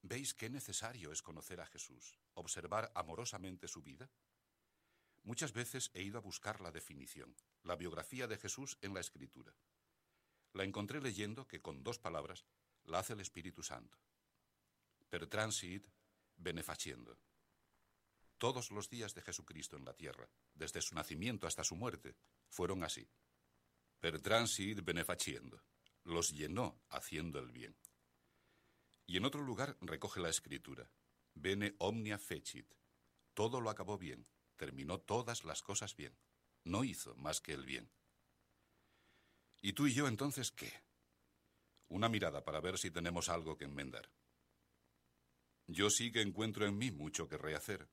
¿Veis qué necesario es conocer a Jesús, observar amorosamente su vida? Muchas veces he ido a buscar la definición, la biografía de Jesús en la Escritura. La encontré leyendo que con 2 palabras la hace el Espíritu Santo. Per transit benefaciendo. Todos los días de Jesucristo en la tierra, desde su nacimiento hasta su muerte, fueron así. Per transit benefaciendo. Los llenó haciendo el bien. Y en otro lugar recoge la Escritura. Bene omnia fecit. Todo lo acabó bien. Terminó todas las cosas bien. No hizo más que el bien. ¿Y tú y yo entonces qué? Una mirada para ver si tenemos algo que enmendar. Yo sí que encuentro en mí mucho que rehacer.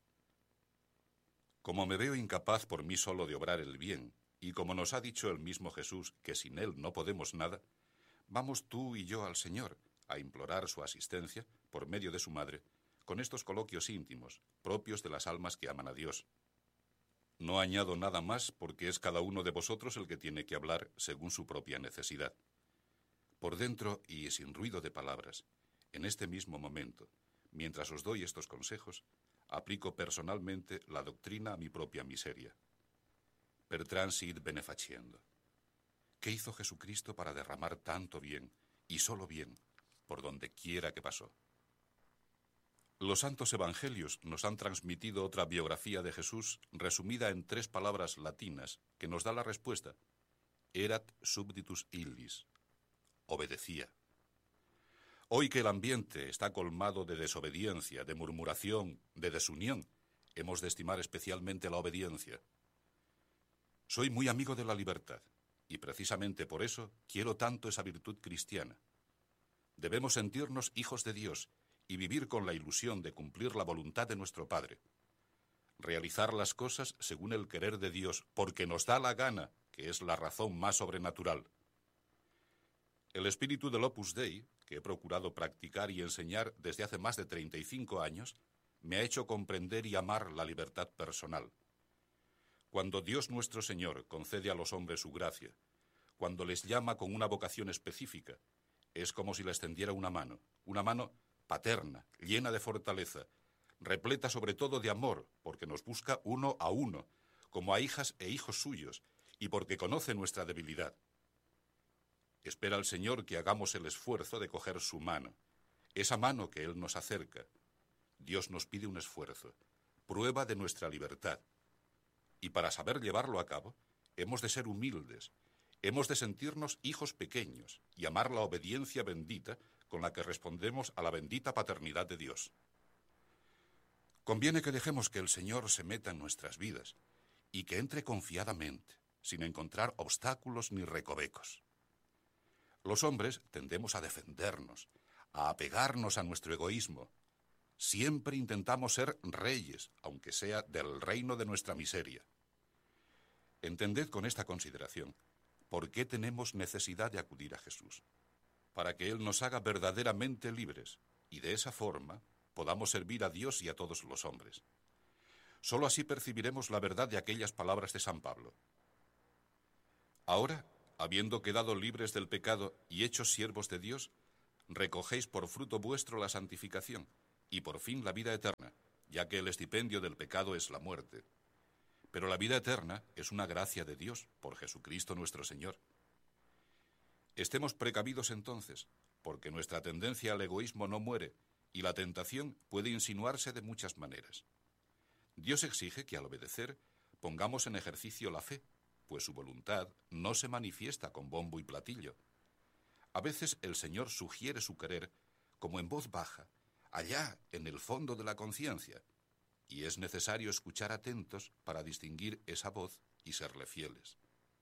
Como me veo incapaz por mí solo de obrar el bien, y como nos ha dicho el mismo Jesús que sin Él no podemos nada, vamos tú y yo al Señor a implorar su asistencia, por medio de su Madre, con estos coloquios íntimos, propios de las almas que aman a Dios. No añado nada más porque es cada uno de vosotros el que tiene que hablar según su propia necesidad. Por dentro y sin ruido de palabras, en este mismo momento, mientras os doy estos consejos, aplico personalmente la doctrina a mi propia miseria. Per transit benefaciendo. ¿Qué hizo Jesucristo para derramar tanto bien, y solo bien, por donde quiera que pasó? Los santos evangelios nos han transmitido otra biografía de Jesús resumida en 3 palabras latinas que nos da la respuesta. Erat subditus illis. Obedecía. Hoy que el ambiente está colmado de desobediencia, de murmuración, de desunión, hemos de estimar especialmente la obediencia. Soy muy amigo de la libertad, y precisamente por eso quiero tanto esa virtud cristiana. Debemos sentirnos hijos de Dios y vivir con la ilusión de cumplir la voluntad de nuestro Padre. Realizar las cosas según el querer de Dios, porque nos da la gana, que es la razón más sobrenatural. El espíritu del Opus Dei, que he procurado practicar y enseñar desde hace más de 35 años, me ha hecho comprender y amar la libertad personal. Cuando Dios nuestro Señor concede a los hombres su gracia, cuando les llama con una vocación específica, es como si les tendiera una mano paterna, llena de fortaleza, repleta sobre todo de amor, porque nos busca uno a uno, como a hijas e hijos suyos, y porque conoce nuestra debilidad. Espera al Señor que hagamos el esfuerzo de coger su mano, esa mano que Él nos acerca. Dios nos pide un esfuerzo, prueba de nuestra libertad. Y para saber llevarlo a cabo, hemos de ser humildes, hemos de sentirnos hijos pequeños y amar la obediencia bendita con la que respondemos a la bendita paternidad de Dios. Conviene que dejemos que el Señor se meta en nuestras vidas y que entre confiadamente, sin encontrar obstáculos ni recovecos. Los hombres tendemos a defendernos, a apegarnos a nuestro egoísmo. Siempre intentamos ser reyes, aunque sea del reino de nuestra miseria. Entended con esta consideración por qué tenemos necesidad de acudir a Jesús, para que Él nos haga verdaderamente libres y de esa forma podamos servir a Dios y a todos los hombres. Solo así percibiremos la verdad de aquellas palabras de San Pablo. Ahora, habiendo quedado libres del pecado y hechos siervos de Dios, recogéis por fruto vuestro la santificación y por fin la vida eterna, ya que el estipendio del pecado es la muerte. Pero la vida eterna es una gracia de Dios por Jesucristo nuestro Señor. Estemos precavidos entonces, porque nuestra tendencia al egoísmo no muere y la tentación puede insinuarse de muchas maneras. Dios exige que al obedecer pongamos en ejercicio la fe, pues su voluntad no se manifiesta con bombo y platillo. A veces el Señor sugiere su querer como en voz baja, allá en el fondo de la conciencia, y es necesario escuchar atentos para distinguir esa voz y serle fieles.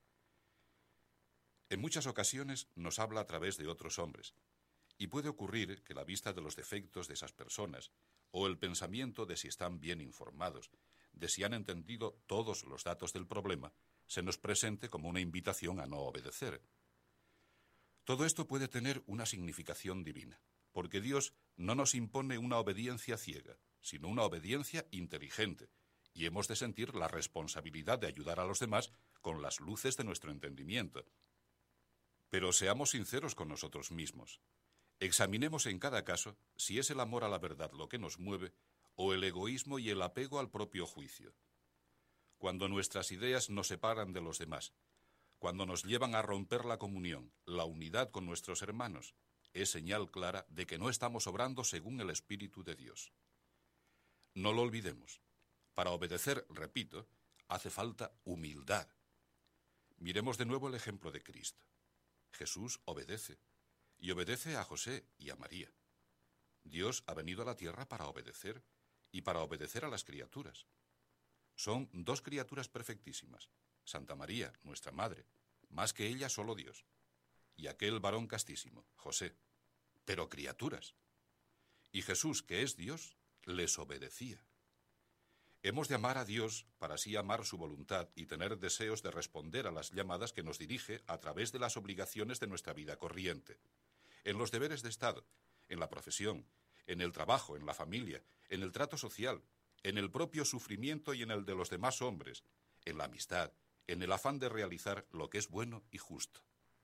En muchas ocasiones nos habla a través de otros hombres, y puede ocurrir que la vista de los defectos de esas personas, o el pensamiento de si están bien informados, de si han entendido todos los datos del problema, se nos presente como una invitación a no obedecer. Todo esto puede tener una significación divina, porque Dios no nos impone una obediencia ciega, sino una obediencia inteligente, y hemos de sentir la responsabilidad de ayudar a los demás con las luces de nuestro entendimiento. Pero seamos sinceros con nosotros mismos. Examinemos en cada caso si es el amor a la verdad lo que nos mueve o el egoísmo y el apego al propio juicio. Cuando nuestras ideas nos separan de los demás, cuando nos llevan a romper la comunión, la unidad con nuestros hermanos, es señal clara de que no estamos obrando según el Espíritu de Dios. No lo olvidemos. Para obedecer, repito, hace falta humildad. Miremos de nuevo el ejemplo de Cristo. Jesús obedece, y obedece a José y a María. Dios ha venido a la tierra para obedecer y para obedecer a las criaturas. Son dos criaturas perfectísimas, Santa María, nuestra Madre, más que ella solo Dios, y aquel varón castísimo, José, pero criaturas. Y Jesús, que es Dios, les obedecía. Hemos de amar a Dios para así amar su voluntad y tener deseos de responder a las llamadas que nos dirige a través de las obligaciones de nuestra vida corriente, en los deberes de Estado, en la profesión, en el trabajo, en la familia, en el trato social, en el propio sufrimiento y en el de los demás hombres, en la amistad, en el afán de realizar lo que es bueno y justo.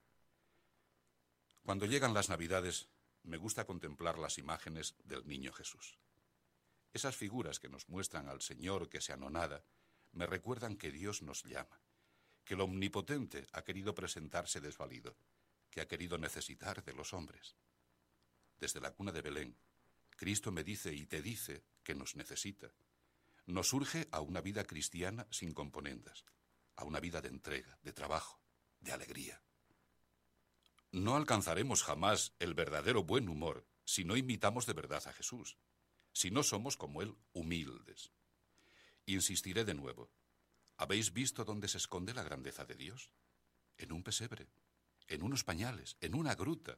Cuando llegan las Navidades, me gusta contemplar las imágenes del Niño Jesús. Esas figuras que nos muestran al Señor que se anonada me recuerdan que Dios nos llama, que el Omnipotente ha querido presentarse desvalido, que ha querido necesitar de los hombres. Desde la cuna de Belén, Cristo me dice y te dice que nos necesita. Nos urge a una vida cristiana sin componendas, a una vida de entrega, de trabajo, de alegría. No alcanzaremos jamás el verdadero buen humor si no imitamos de verdad a Jesús, si no somos como Él humildes. Insistiré de nuevo. ¿Habéis visto dónde se esconde la grandeza de Dios? En un pesebre, en unos pañales, en una gruta.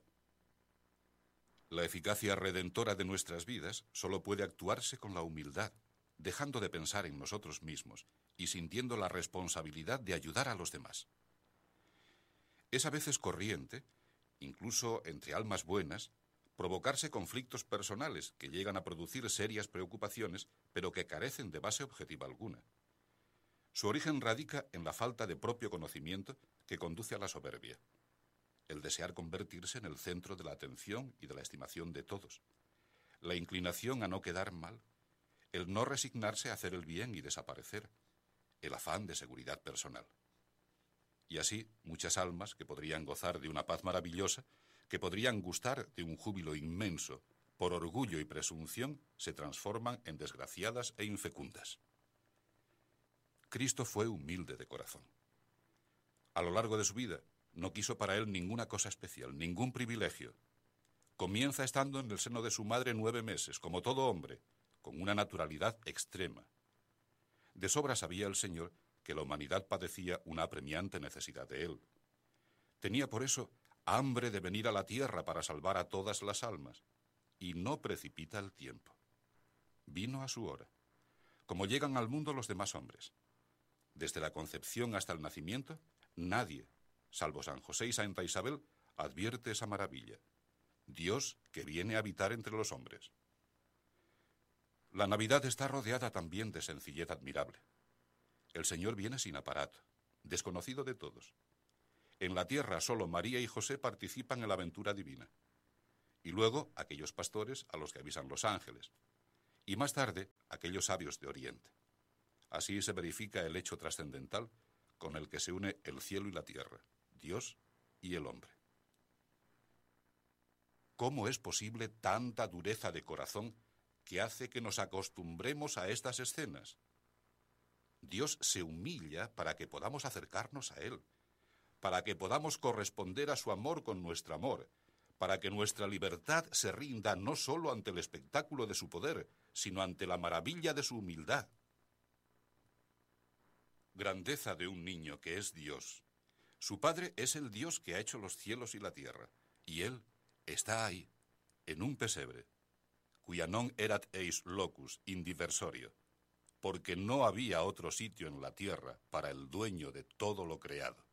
La eficacia redentora de nuestras vidas solo puede actuarse con la humildad, dejando de pensar en nosotros mismos y sintiendo la responsabilidad de ayudar a los demás. Es a veces corriente, incluso entre almas buenas, provocarse conflictos personales que llegan a producir serias preocupaciones, pero que carecen de base objetiva alguna. Su origen radica en la falta de propio conocimiento que conduce a la soberbia, el desear convertirse en el centro de la atención y de la estimación de todos, la inclinación a no quedar mal, el no resignarse a hacer el bien y desaparecer, el afán de seguridad personal. Y así, muchas almas que podrían gozar de una paz maravillosa, que podrían gustar de un júbilo inmenso, por orgullo y presunción, se transforman en desgraciadas e infecundas. Cristo fue humilde de corazón. A lo largo de su vida, no quiso para él ninguna cosa especial, ningún privilegio. Comienza estando en el seno de su madre 9 meses, como todo hombre, con una naturalidad extrema. De sobra sabía el Señor que la humanidad padecía una apremiante necesidad de él. Tenía por eso hambre de venir a la tierra para salvar a todas las almas, y no precipita el tiempo. Vino a su hora, como llegan al mundo los demás hombres. Desde la concepción hasta el nacimiento, nadie, salvo San José y Santa Isabel, advierte esa maravilla. Dios que viene a habitar entre los hombres. La Navidad está rodeada también de sencillez admirable. El Señor viene sin aparato, desconocido de todos. En la tierra solo María y José participan en la aventura divina. Y luego aquellos pastores a los que avisan los ángeles. Y más tarde aquellos sabios de Oriente. Así se verifica el hecho trascendental con el que se une el cielo y la tierra, Dios y el hombre. ¿Cómo es posible tanta dureza de corazón que hace que nos acostumbremos a estas escenas? Dios se humilla para que podamos acercarnos a Él, para que podamos corresponder a su amor con nuestro amor, para que nuestra libertad se rinda no solo ante el espectáculo de su poder, sino ante la maravilla de su humildad. Grandeza de un niño que es Dios. Su Padre es el Dios que ha hecho los cielos y la tierra, y Él está ahí, en un pesebre, cuya non erat eis locus indiversorio, porque no había otro sitio en la tierra para el dueño de todo lo creado.